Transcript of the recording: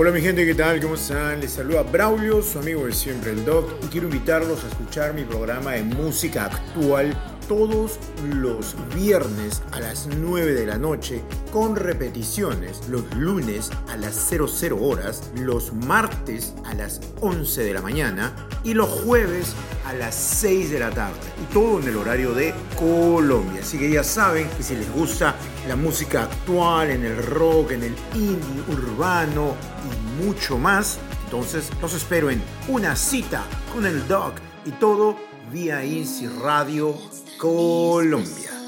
Hola mi gente, ¿qué tal? ¿Cómo están? Les saluda Braulio, su amigo de siempre, el Doc, y quiero invitarlos a escuchar mi programa de música actual todos los viernes a las 9 de la noche, con repeticiones los lunes a las 00 horas, los martes a las 11 de la mañana y los jueves a las 6 de la tarde. Y todo en el horario de Colombia. Así que ya saben que si les gusta la música actual, en el rock, en el indie, urbano y mucho más, entonces los espero en Una Cita con el Doc, y todo vía Easy Radio Colombia.